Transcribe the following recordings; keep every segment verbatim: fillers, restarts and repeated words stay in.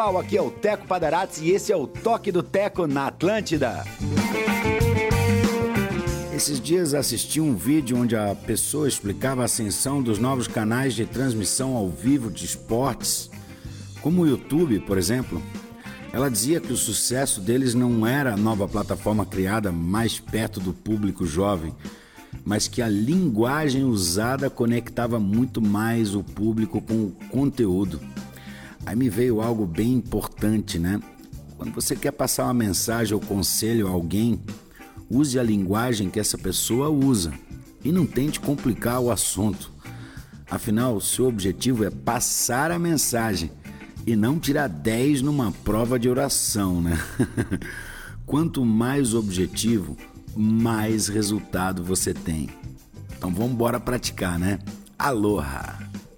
Aqui é o Teco Padarazzi e esse é o Toque do Teco na Atlântida. Esses dias assisti um vídeo onde a pessoa explicava a ascensão dos novos canais de transmissão ao vivo de esportes, como o YouTube, por exemplo. Ela dizia que o sucesso deles não era a nova plataforma criada mais perto do público jovem, mas que a linguagem usada conectava muito mais o público com o conteúdo. Aí me veio algo bem importante, né? Quando você quer passar uma mensagem ou conselho a alguém, use a linguagem que essa pessoa usa e não tente complicar o assunto. Afinal, seu objetivo é passar a mensagem e não tirar dez numa prova de oração, né? Quanto mais objetivo, mais resultado você tem. Então vamos embora praticar, né? Aloha!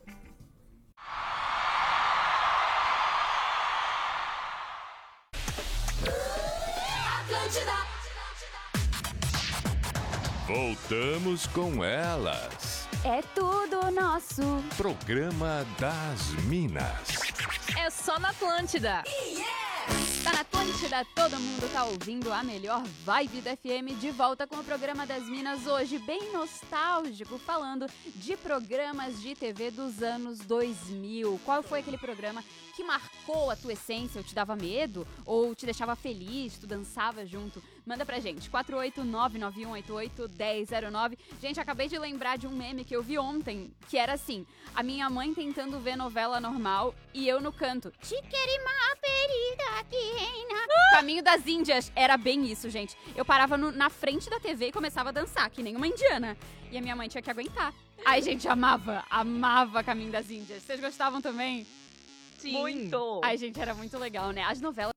Voltamos com elas. É tudo nosso. Programa das Minas. É só na Atlântida. Tá na Atlântida, todo mundo tá ouvindo a melhor vibe da F M, de volta com o programa das Minas hoje, bem nostálgico, falando de programas de T V dos anos dois mil. Qual foi aquele programa que marcou a tua essência, ou te dava medo, ou te deixava feliz, tu dançava junto? Manda pra gente, quatro oito nove nove um oito oito um zero zero nove. Gente, acabei de lembrar de um meme que eu vi ontem, que era assim, a minha mãe tentando ver novela normal e eu no canto. Caminho das Índias. Era bem isso, gente. Eu parava no, na frente da T V e começava a dançar, que nem uma indiana. E a minha mãe tinha que aguentar. Ai, gente, amava, amava Caminho das Índias. Vocês gostavam também? Sim. Muito! Ai, gente, era muito legal, né? As novelas